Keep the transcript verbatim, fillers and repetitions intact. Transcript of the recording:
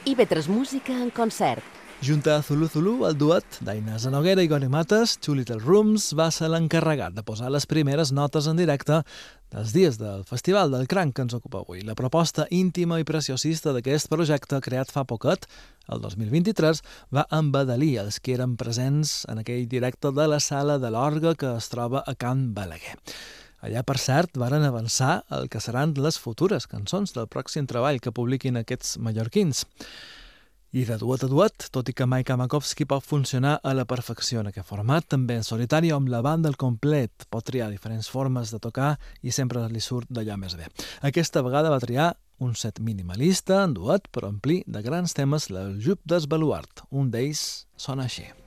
I ve tres música en concert. Junta a Zulu Zulu, el duet d'Ainesa Noguera i Goni Mates, Two Little Rooms va ser l'encarregat de posar les primeres notes en directe dels dies del Festival del Cranc que ens ocupa avui. La proposta íntima i preciosista d'aquest projecte, creat fa poquet, el dos mil vint-i-tres, va embadalir els que eren presents en aquell directe de la Sala de l'Orgue que es troba a Can Balaguer. Allà, per cert, varen avançar el que seran les futures cançons del pròxim treball que publiquin aquests mallorquins. I de duet a duet, tot i que Maika Makovsky pot funcionar a la perfecció en aquest format, també en solitari o amb la banda al complet. Pot triar diferents formes de tocar i sempre li surt d'allò més bé. Aquesta vegada va triar un set minimalista en duet, però omplir de grans temes l'aljub d'Esbaluart. Un d'ells sona així.